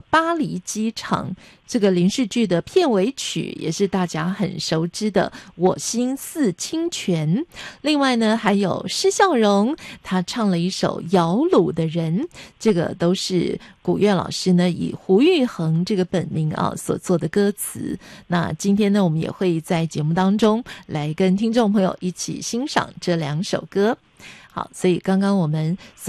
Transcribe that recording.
巴黎机场，这个连续剧的片尾曲也是大家很熟知的我心似清泉。另外呢，还有施孝荣，他唱了一首摇橹的人，这个都是古月老师呢以胡玉衡这个本名所做的歌词。那今天呢，我们也会在节目当中来跟听众朋友一起欣赏这2首歌。好，所以刚刚我们